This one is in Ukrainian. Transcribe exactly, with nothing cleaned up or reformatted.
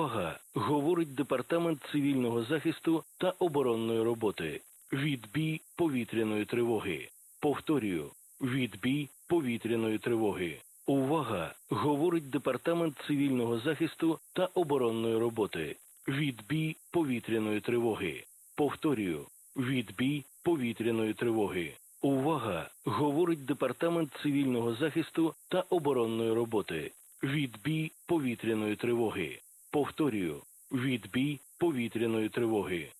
Увага! Говорить Департамент цивільного захисту та оборонної роботи. Відбій повітряної тривоги. Повторюю. Відбій повітряної тривоги. Увага! Говорить Департамент цивільного захисту та оборонної роботи. Відбій повітряної тривоги. Повторюю. Відбій повітряної тривоги. Увага! Говорить Департамент цивільного захисту та оборонної роботи. Відбій повітряної тривоги. Повторюю. Відбій повітряної тривоги.